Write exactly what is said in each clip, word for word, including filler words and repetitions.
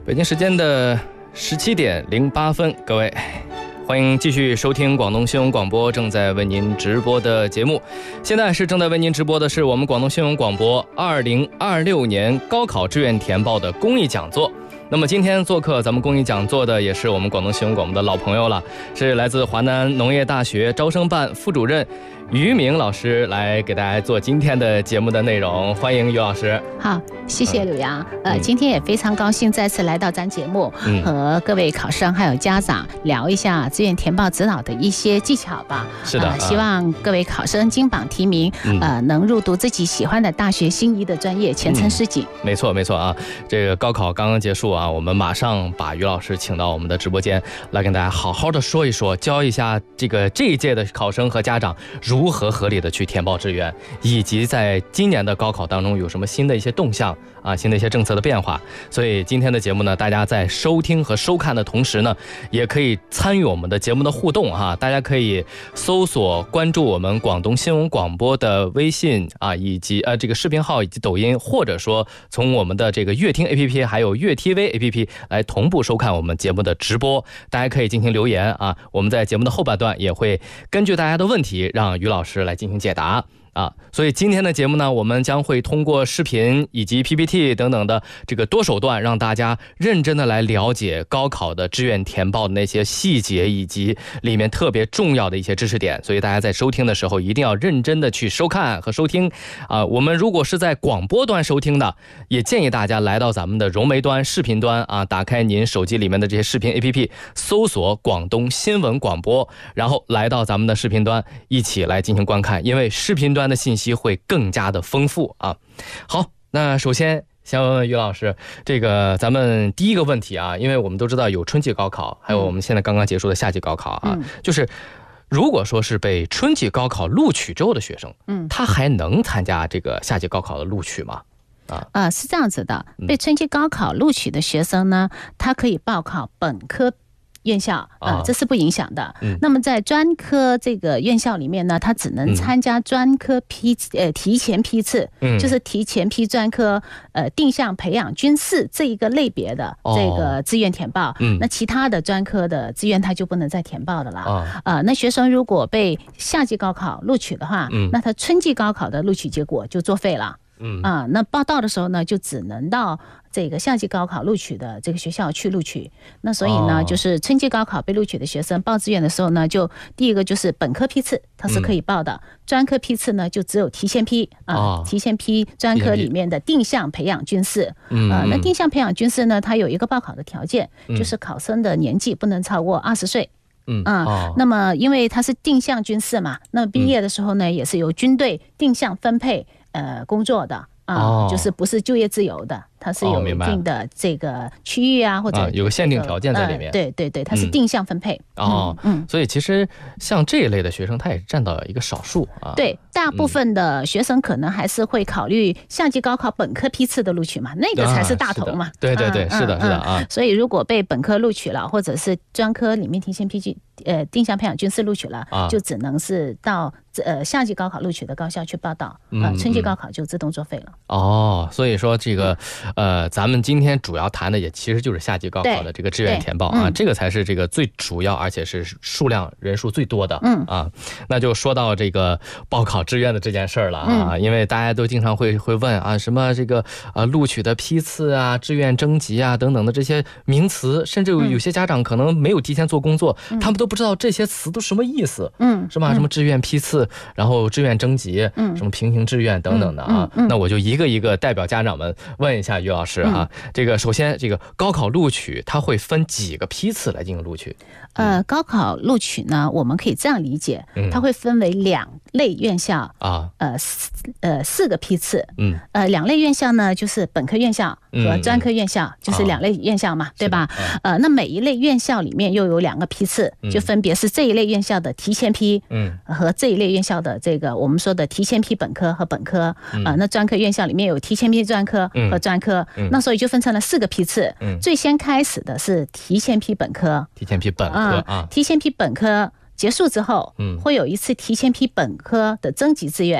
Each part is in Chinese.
北京时间的十七点零八分，各位欢迎继续收听广东新闻广播正在为您直播的节目。现在是正在为您直播的是我们广东新闻广播二零二六年高考志愿填报的公益讲座。那么今天做客咱们公益讲座的也是我们广东新闻广播的老朋友了，是来自华南农业大学招生办副主任于明老师来给大家做今天的节目的内容。欢迎于老师。 好，谢谢柳阳、嗯、呃，今天也非常高兴再次来到咱节目、嗯、和各位考生还有家长聊一下志愿填报指导的一些技巧吧。 是的、呃、 希望各位考生金榜题名、嗯、呃，能入读自己喜欢的大学心仪的专业，前程似锦、嗯、 没错没错啊。这个高考刚刚结束啊，我们马上把于老师请到我们的直播间来跟大家好好的说一说，教一下这个这一届的考生和家长如何合理的去填报志愿，以及在今年的高考当中有什么新的一些动向啊，新的一些政策的变化。所以今天的节目呢，大家在收听和收看的同时呢，也可以参与我们的节目的互动哈、啊。大家可以搜索关注我们广东新闻广播的微信啊，以及呃这个视频号以及抖音，或者说从我们的这个乐听 A P P 还有乐 T V A P P 来同步收看我们节目的直播。大家可以进行留言啊，我们在节目的后半段也会根据大家的问题让于老师来进行解答啊，所以今天的节目呢，我们将会通过视频以及 P P T 等等的这个多手段，让大家认真的来了解高考的志愿填报的那些细节，以及里面特别重要的一些知识点。所以大家在收听的时候一定要认真的去收看和收听啊。我们如果是在广播端收听的，也建议大家来到咱们的融媒端视频端啊，打开您手机里面的这些视频 A P P， 搜索广东新闻广播，然后来到咱们的视频端一起来进行观看，因为视频端的信息会更加的丰富啊。好，那首先先问问于老师，这个咱们第一个问题啊，因为我们都知道有春季高考，还有我们现在刚刚结束的夏季高考啊，嗯、就是如果说是被春季高考录取之后的学生，嗯，他还能参加这个夏季高考的录取吗？啊， 呃，是这样子的，被春季高考录取的学生呢，他可以报考本科院校啊、呃，这是不影响的、嗯。那么在专科这个院校里面呢，他只能参加专科批呃提前批次、嗯，就是提前批专科呃定向培养军事这一个类别的这个志愿填报。哦嗯、那其他的专科的志愿他就不能再填报的了。啊、哦呃，那学生如果被夏季高考录取的话，嗯、那他春季高考的录取结果就作废了。嗯啊，那报到的时候呢，就只能到这个夏季高考录取的这个学校去录取。那所以呢，哦、就是春季高考被录取的学生报志愿的时候呢，就第一个就是本科批次，它是可以报的；嗯、专科批次呢，就只有提前批啊、哦，提前批专科里面的定向培养军事。嗯啊，那定向培养军事呢，它有一个报考的条件，嗯、就是考生的年纪不能超过二十岁。嗯啊、哦，那么因为它是定向军事嘛，那么毕业的时候呢，嗯、也是由军队定向分配。呃，工作的啊、哦，就是不是就业自由的，它是有一定的这个区域啊，或者、 啊、有个限定条件在里面。 呃、对对对，它是定向分配。 嗯、哦，嗯，所以其实像这一类的学生，他也占到一个少数啊。 对，大部分的学生可能还是会考虑夏季高考本科批次的录取嘛，那个才是大头嘛。啊、 对对对， 嗯、 是的，是的啊、嗯。 所以如果被本科录取了，或者是专科里面提前批去呃定向培养军事录取了，啊、就只能是到。呃，夏季高考录取的高校去报到，啊、呃，春季高考就自动作废了。 哦，所以说这个，呃，咱们今天主要谈的也其实就是夏季高考的这个志愿填报啊，这个才是这个最主要，而且是数量人数最多的。嗯啊，那就说到这个报考志愿的这件事儿了啊、嗯，因为大家都经常会会问啊，什么这个呃录取的批次啊、志愿征集啊等等的这些名词，甚至有些家长可能没有提前做工作，嗯、他们都不知道这些词都什么意思。嗯，是吧？什么志愿批次。然后志愿征集，嗯，什么平行志愿等等的啊、嗯嗯嗯，那我就一个一个代表家长们问一下于老师哈、啊嗯。这个首先，这个高考录取它会分几个批次来进行录取？ 呃，高考录取呢，我们可以这样理解，它会分为两类院校啊，呃呃四个批次，嗯，呃两类院校呢就是本科院校和专科院校，嗯、就是两类院校嘛，啊、对吧？啊、呃，那每一类院校里面又有两个批次，嗯、就分别是这一类院校的提前批，嗯，和这一类院校的这个我们说的提前批本科和本科，啊、嗯呃，那专科院校里面有提前批专科和专科，嗯、那所以就分成了四个批次，嗯，最先开始的是提前批本科， 提前批本科啊、嗯， 提前批本科结束之后，嗯，会有一次提前批本科的征集志愿。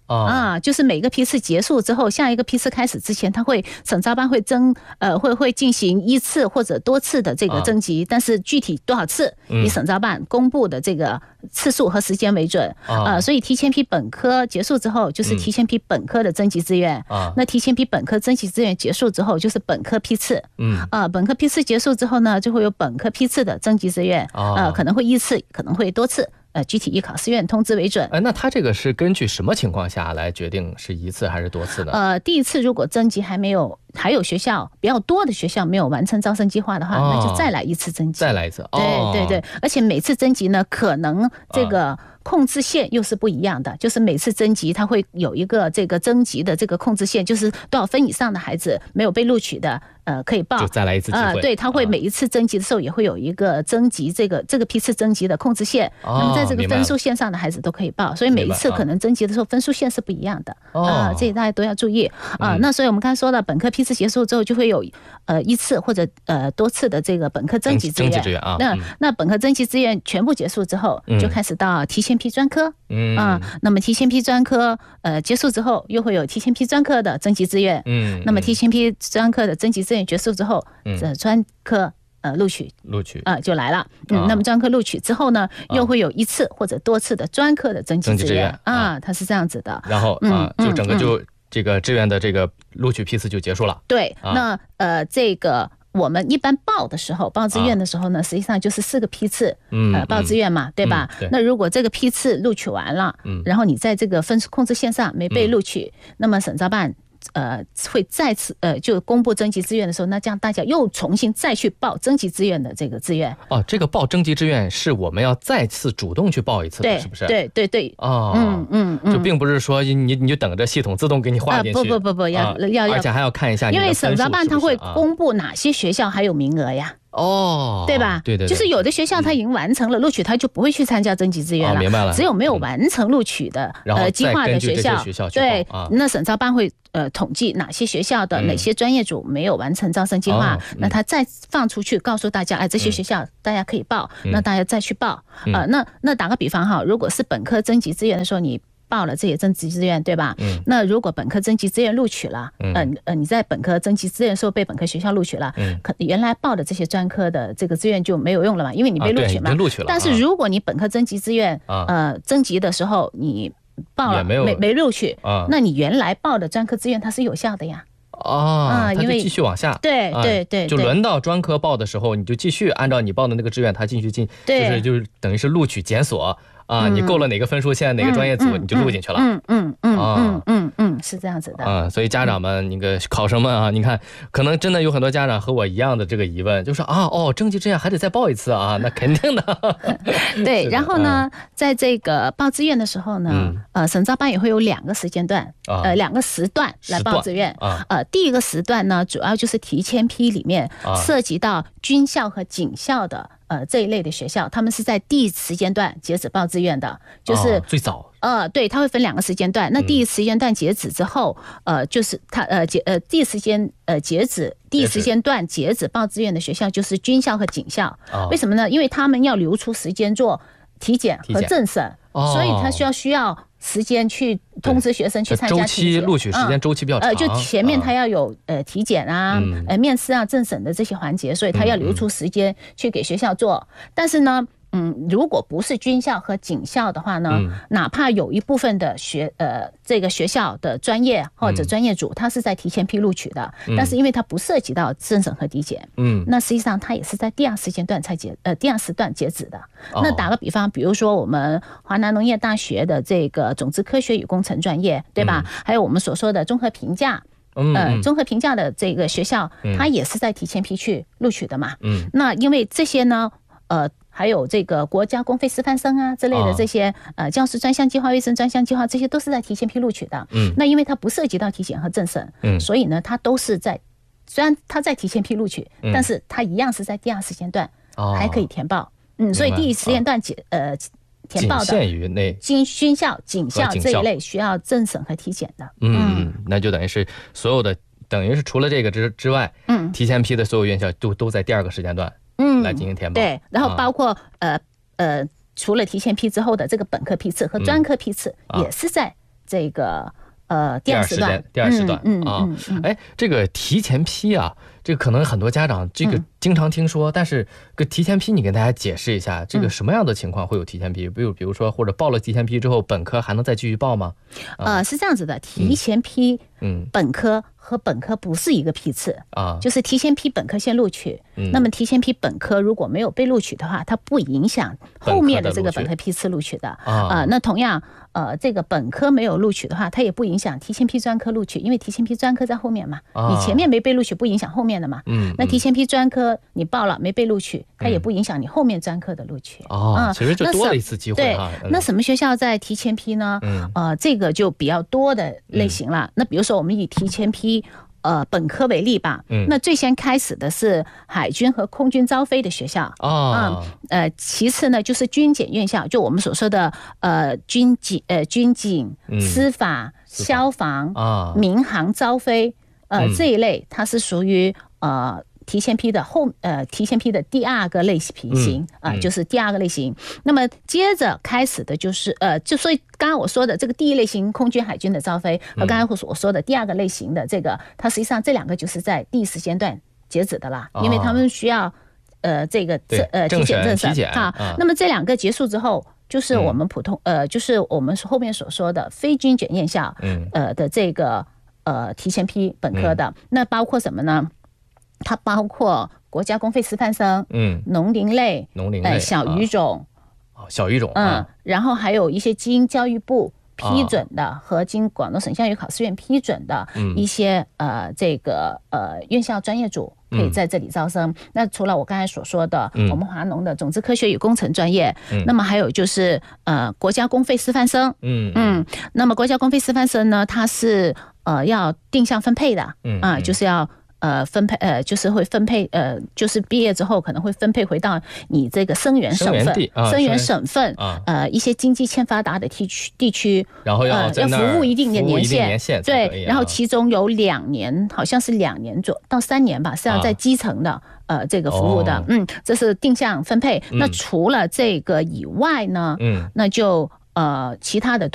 啊，就是每个批次结束之后，下一个批次开始之前，他会省招办会征呃会会进行一次或者多次的这个征集，但是具体多少次以省招办公布的这个次数和时间为准啊。所以提前批本科结束之后，就是提前批本科的征集志愿啊。那提前批本科征集志愿结束之后，就是本科批次。嗯啊，本科批次结束之后呢，就会有本科批次的征集志愿啊，可能会一次，可能会多次。呃，具体以考试院通知为准。 哎，那他这个是根据什么情况下来决定是一次还是多次呢？ 呃，第一次如果征集还没有，还有学校比较多的学校没有完成招生计划的话，哦、那就再来一次征集。 再来一次。 对、哦、对对，而且每次征集呢，可能这个控制线又是不一样的，啊、就是每次征集它会有一个这个征集的这个控制线，就是多少分以上的孩子没有被录取的。呃，可以报， 就再来一次机会。呃， 对，他会每一次征集的时候也会有一个征集这个这个批次征集的控制线。哦、那么在这个分数线上的孩子都可以报，所以每一次可能征集的时候分数线是不一样的。啊、呃，这大家都要注意啊、呃嗯。那所以我们刚才说了，本科批次结束之后就会有呃一次或者呃多次的这个本科征集志愿。 征集志愿啊。 那、嗯、那本科征集志愿全部结束之后，就开始到提前批专科。嗯啊、呃，那么提前批专科呃结束之后，又会有提前批专科的征集志愿。嗯，那么提前批专科的征集志愿结束之后。这专科呃录取录取啊、呃、就来了，嗯，啊、那么专科录取之后呢，又会有一次或者多次的专科的征集志愿啊，啊，它是这样子的。 然后啊，就整个就这个志愿的这个录取批次就结束了。 对，啊、那呃这个我们一般报的时候，报志愿的时候呢，啊、实际上就是四个批次，嗯，呃报志愿嘛，嗯、对吧？嗯、对。那如果这个批次录取完了，嗯，然后你在这个分数控制线上没被录取，嗯、那么省招办。呃，会再次呃，就公布征集志愿的时候，那这样大家又重新再去报征集志愿的这个志愿。 哦，这个报征集志愿是我们要再次主动去报一次的，是不是？ 对对对。 哦，嗯嗯嗯，就并不是说你你就等着系统自动给你划进去。 啊、不不不不，要、啊、要要， 而且还要看一下你的分数是不是， 因为省招办它会公布哪些学校还有名额呀。 哦， 对吧？ 对 对, 对， 就是有的学校他已经完成了录取，他就不会去参加征集志愿了。 哦、明白了。 只有没有完成录取的、嗯、呃计划的学校， 学校对， 啊、 那省招办会呃统计哪些学校的、嗯、哪些专业组没有完成招生计划，哦嗯、那他再放出去告诉大家，哎，这些学校大家可以报，嗯、那大家再去报啊、嗯呃。那那打个比方哈，如果是本科征集志愿的时候，你报了这些征集志愿，对吧？嗯。那如果本科征集志愿录取了，嗯呃呃，你在本科征集志愿的时候被本科学校录取了，嗯，可原来报的这些专科的这个志愿就没有用了嘛，因为你被录取嘛。 啊、录取了。 但是如果你本科征集志愿，啊、呃，征集的时候你报了没没没录取，啊，那你原来报的专科志愿它是有效的呀。 啊，因为继续往下， 对对对， 就轮到专科报的时候，你就继续按照你报的那个志愿，他继续进，就是就是等于是录取检索。啊，你够了哪个分数线，哪个专业组，你就录进去了。 嗯嗯嗯嗯嗯嗯，是这样子的。 啊，所以家长们，那个考生们啊，你看，可能真的有很多家长和我一样的这个疑问，就说啊，哦，征集志愿还得再报一次啊，那肯定的。 对，然后呢，在这个报志愿的时候呢，呃，省招办也会有两个时间段，呃，两个时段来报志愿。呃，第一个时段呢，主要就是提前批里面涉及到军校和警校的。呃，这一类的学校，他们是在第一时间段截止报志愿的，就是、 哦、最早。 呃，对，它会分两个时间段。那第一时间段截止之后，嗯、呃，就是它呃截呃第一时间呃截止第一时间段截止报志愿的学校就是军校和警校。哦、为什么呢？因为他们要留出时间做体检和政审，哦、所以他需要需要。时间去通知学生去参加周期录取时间周期比较长， 呃，就前面他要有呃体检啊、嗯、呃面试啊、政审的这些环节，所以他要留出时间去给学校做。嗯、但是呢，嗯，如果不是军校和警校的话呢，嗯、哪怕有一部分的学呃这个学校的专业或者专业组，他是在提前批录取的，嗯、但是因为它不涉及到政审和体检，嗯，那实际上它也是在第二时间段才截呃第二时段截止的。哦、那打个比方，比如说我们华南农业大学的这个种子科学与工程专业，对吧？嗯、还有我们所说的综合评价。呃，综合评价的这个学校，嗯、它也是在提前批去录取的嘛。嗯，那因为这些呢，呃，还有这个国家公费师范生啊之类的这些，哦、呃，教师专项计划、卫生专项计划，这些都是在提前批录取的。嗯，那因为它不涉及到体检和政审，嗯，所以呢，它都是在虽然它在提前批录取，嗯、但是它一样是在第二时间段还可以填报。哦、嗯，所以第一时间段解、哦、呃。填报的仅限于那军军校、警校这一类需要政审和体检的。 嗯，嗯那就等于是所有的，等于是除了这个之之外，嗯，提前批的所有院校都都在第二个时间段，嗯，来进行填报。 对，然后包括、啊、呃呃，除了提前批之后的这个本科批次和专科批次，嗯、也是在这个呃第二时段， 第二时段，嗯啊，哎，这个提前批啊，这个可能很多家长这个经常听说，但是个提前批，你给大家解释一下，这个什么样的情况会有提前批？比如比如说，或者报了提前批之后，本科还能再继续报吗？ 呃，是这样子的，提前批，嗯，本科和本科不是一个批次啊，就是提前批本科先录取，那么提前批本科如果没有被录取的话，它不影响后面的这个本科批次录取的啊。那同样，呃，这个本科没有录取的话，它也不影响提前批专科录取，因为提前批专科在后面嘛，你前面没被录取不影响后面的嘛。嗯，那提前批专科你报了没被录取，它也不影响你后面专科的录取。 哦，其实就多了一次机会啊。对，那什么学校在提前批呢？嗯，呃，这个就比较多的类型了。那比如说我们以提前批呃本科为例吧，嗯，那最先开始的是海军和空军招飞的学校啊，呃，其次呢就是军检院校，就我们所说的呃军警、呃军警、司法、消防啊、民航招飞，呃这一类它是属于呃。提前批的后呃，提前批的第二个类型啊、呃，就是第二个类型。那么接着开始的就是呃，就所以刚刚我说的这个第一类型空军海军的招飞和刚才我说的第二个类型的这个，它实际上这两个就是在第一时间段截止的啦，因为他们需要呃这个呃体检政策啊。那么这两个结束之后，就是我们普通呃，就是我们后面所说的非军检院校呃的这个呃提前批本科的，那包括什么呢？它包括国家公费师范生，嗯，农林类， 农林类， 呃、小语种， 哦，小语种， 嗯，然后还有一些经教育部批准的、啊、和经广东省教育考试院批准的一些、嗯、呃这个呃院校专业组可以在这里招生。嗯、那除了我刚才所说的，嗯、我们华农的种子科学与工程专业，嗯、那么还有就是呃国家公费师范生，嗯嗯，那么国家公费师范生呢，它是呃要定向分配的，嗯啊，就是要。呃，分配呃，就是会分配呃，就是毕业之后可能会分配回到你这个生源省份、生源省份呃一些经济欠发达的地区地区， 然后要要服务一定的年限， 对，然后其中有两年，好像是两年左到三年吧，是要在基层的呃这个服务的，嗯，这是定向分配。那除了这个以外呢，嗯，那就呃其他的都。